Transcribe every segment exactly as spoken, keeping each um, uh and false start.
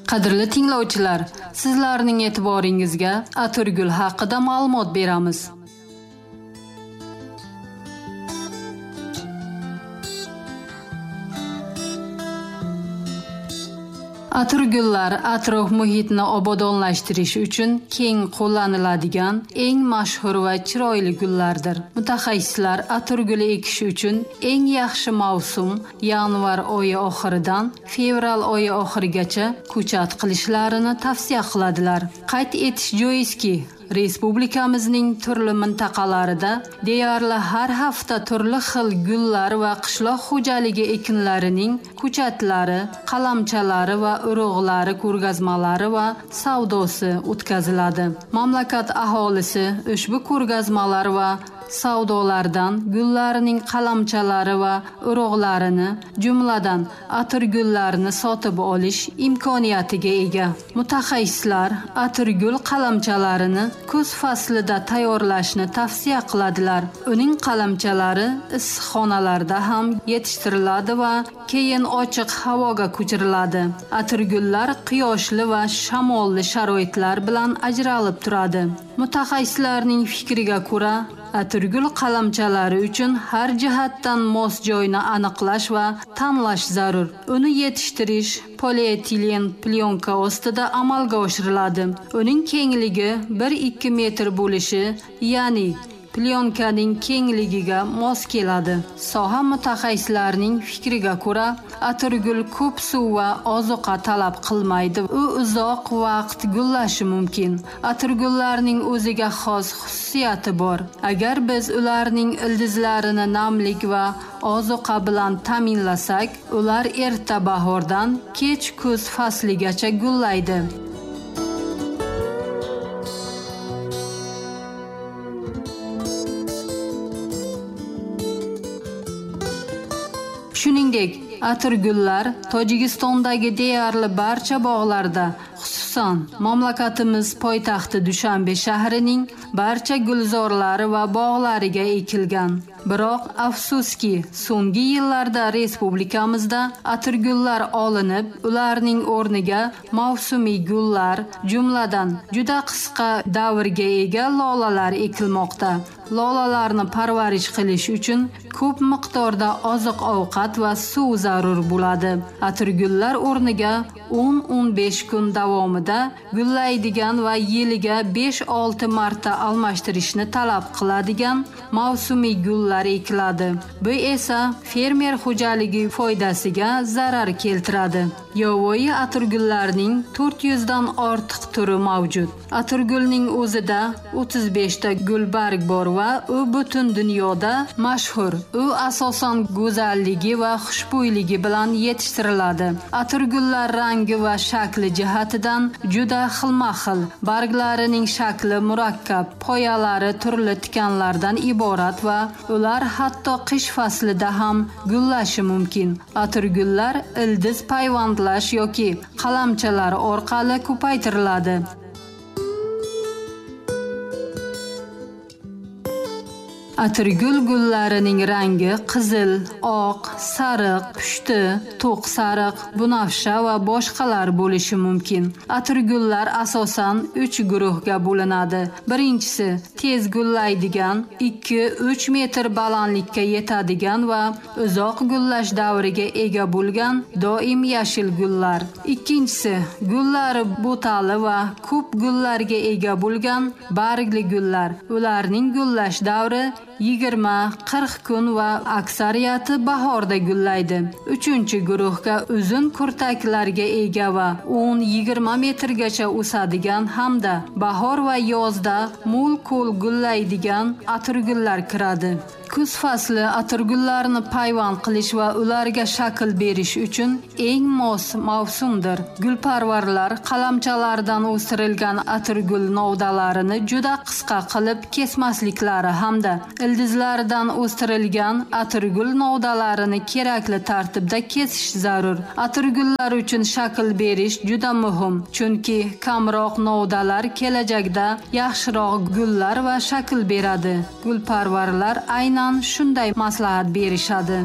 Qadrli tinglovchilar, sizlarning e'tiboringizga atirgul haqida ma'lumot beramiz. Atirgullar atrof muhitni obodonlashtirish uchun keng qo'llaniladigan eng mashhur va chiroyli gullardir. Mutaxassislar atirgul ekish uchun eng yaxshi mavsum yanvar oyi oxiridan fevral oyi oxirigacha ko'chat qilishlarini tavsiya qiladilar. Qayd etish joizki, Respublikamizning turli mintaqalarida deyarli har hafta turli xil gullar va qishloq xo'jaligi ekinlarining ko'chatlari, qalamchalari va urug'lari ko'rgazmalari va savdosi o'tkaziladi. Mamlakat aholisi ushbu ko'rgazmalar va savdolardan gullarning qalamchalari va urug'larini, jumladan atirgullarni sotib olish imkoniyatiga ega. Mutaxassislar atirgul qalamchalarini kuz faslida tayyorlashni tavsiya qiladilar. Uning qalamchalari issiqxonalarda ham yetishtiriladi va keyin ochiq havoga ko'chiriladi. Atirgullar quyoshli va shamolli sharoitlar bilan ajralib turadi. Mutaxassislarning fikriga ko'ra, atirgul qalamchalari uchun har jihatdan mos joyni aniqlash va tanlash zarur. Uni yetishtirish polietilen plyonka ostida amalga oshiriladi. Uning kengligi bir ikki metr bo'lishi, ya'ni plyonkaning kengligiga mos keladi. Soha mutaxassislarining fikriga ko'ra, atirgul ko'p suv va ozuqa talab qilmaydi. U uzoq vaqt gullashi mumkin. Atirgullarning o'ziga xos xususiyati bor. Agar biz ularning ildizlarini namlik va ozuqa bilan ta'minlasak, ular erta bahordan kech kuz fasligacha gullaydi. Shuningdek, atirgullar Tojikistondagi deyarli barcha bog'larda, xususan mamlakatimiz poytaxti Dushanbe shahrining barcha gulzorlari va bog'lariga ekilgan. Biroq afsuski, so'nggi yillarda respublikamizda atirgullar olinib, ularning o'rniga mavsumiy gullar, jumladan juda qisqa davrga ega lolalar ekilmoqda. Lolalarni parvarish qilish uchun ko'p miqdorda oziq-ovqat va suv zarur bo'ladi. Atirgullar o'rniga o'n o'n besh kun davomida gullaydigan va yiliga besh olti marta almashtirishni talab qiladigan mavsumiy gullar ekiladi. Bu esa fermer xo'jaligi foydasiga zarar keltiradi. Yovvoyi atirgullarning to'rt yuz dan ortiq turi mavjud. Atirgulning o'zida o'ttiz besh ta gulbarg bor va u butun dunyoda mashhur. U asosan go'zalligi va xushbo'yligi bilan yetishtiriladi. Atirgullar rangi va shakli jihatidan juda xilma-xil. Barglarining shakli murakkab, poyalari turli tikanlardan iborat va ular hatto qish faslida ham gullashi mumkin. Atirgullar ildiz payvandlash yoki qalamchalar orqali ko'paytiriladi. Atirgul gullarining rangi qizil, oq, sariq, pushti, to'q sariq, bunafsha va boshqalar bo'lishi mumkin. Atirgullar asosan uch guruhga bo'linadi. Birinchisi tez gullaydigan, ikki uch metr balandlikka yetadigan va uzoq gullash davriga ega bo'lgan doim yashil gullar. Ikkinchisi gullari bo'tali va ko'p gullarga ega bo'lgan bargli gullar. Ularning gullash davri yigirma qirq kun va aksariyati bahorda gullaydi. Uchinchi guruhga uzun kurtaklarga ega va o'n yigirma metrgacha o'sadigan hamda bahor va yozda mo'l-ko'l gullaydigan atirgullar kiradi. Kuz fasli atirgullarni payvand qilish va ularga shakl berish uchun eng mos mavsumdir. Gulparvarlar qalamchalardan o'stirilgan atirgul novdalarini juda qisqa qilib kesmasliklari hamda ildizlaridan o'stirilgan atirgul novdalarini kerakli tartibda kesish zarur. Atirgullar uchun shakl berish juda muhim, chunki kamroq novdalar kelajakda yaxshiroq gullar va shakl beradi. Gulparvarlar aynan shunday maslahat berishadi.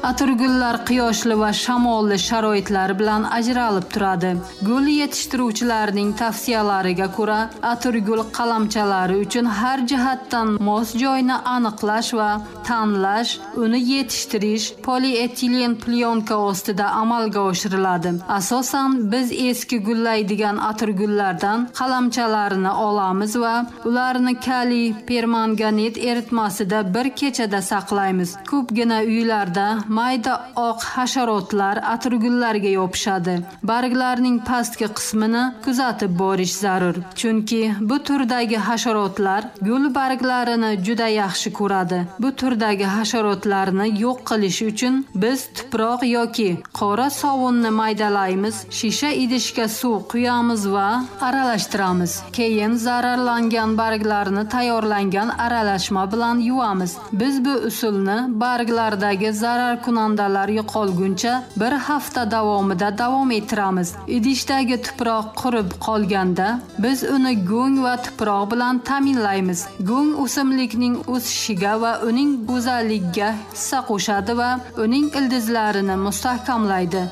Atirgullar quyoshli va shamolli sharoitlar bilan ajralib turadi. Gul yetishtiruvchilarning tavsiyalariga ko'ra, atirgul qalamchalari uchun har jihatdan mos joyni aniqlash va tanlash, uni yetishtirish polietilen plyonka ostida amalga oshiriladi. Asosan biz eski gullaydigan atirgullardan qalamchalarini olamiz va ularni kaliy permanganat eritmasida bir kechada saqlaymiz. Ko'pgina uylarda mayda oq hasharotlar atirgullarga yopishadi. Barglarning pastki qismini kuzatib borish zarur. Chunki bu turdagi hasharotlar gul barglarini juda yaxshi ko'radi. Bu turdagi hasharotlarni yo'q qilish uchun biz tuproq yoki qora sovunni maydalaymiz, shisha idishga suv quyamiz va aralashtiramiz. Keyin zararlangan barglarni tayyorlangan aralashma bilan yuvamiz. Biz bu usulni barglardagi zarar kunandalar yo'qolguncha bir hafta davomida davom ettiramiz. Idishdagi tuproq qurib qolganda biz uni go'ng va tuproq bilan ta'minlaymiz. Go'ng o'simlikning o'sishiga va uning go'zalligiga hissa qo'shadi va uning ildizlarini mustahkamlaydi.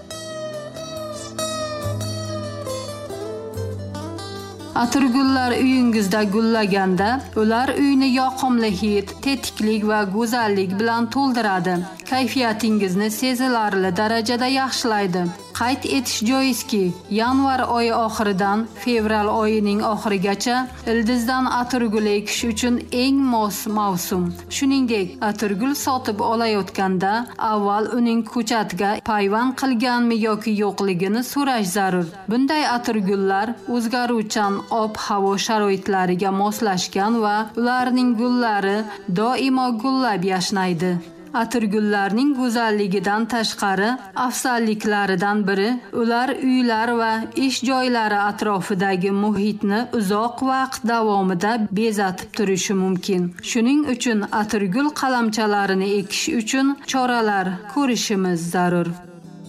Atirgullar uyingizda gullaganda, ular uyni yoqimli hid, tetiklik va go'zallik bilan to'ldiradi. Kayfiyatingizni sezilarli darajada yaxshilaydi. Qayd etish joizki, yanvar oyi oxiridan fevral oyining oxirigacha ildizdan atirgul ekish uchun eng mos mavsum. Shuningdek, atirgul sotib olayotganda avval uning ko'chatga payvand qilganmi yoki yo'qligini so'rash zarur. Bunday atirgullar o'zgaruvchan ob-havo sharoitlariga moslashgan va ularning gullari doimo gullab yashnaydi. Atirgullarning go'zalligidan tashqari afzalliklaridan biri, ular uylar va ish joylari atrofidagi muhitni uzoq vaqt davomida bezatib turishi mumkin. Shuning uchun atirgul qalamchalarini ekish uchun choralar ko'rishimiz zarur.